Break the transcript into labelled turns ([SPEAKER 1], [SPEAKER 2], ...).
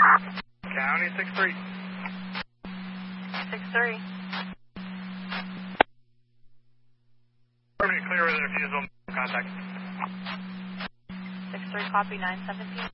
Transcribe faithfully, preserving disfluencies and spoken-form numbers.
[SPEAKER 1] County six three.
[SPEAKER 2] six three.
[SPEAKER 1] Pretty clear with the refusal. Contact.
[SPEAKER 2] six three, copy nine seventeen.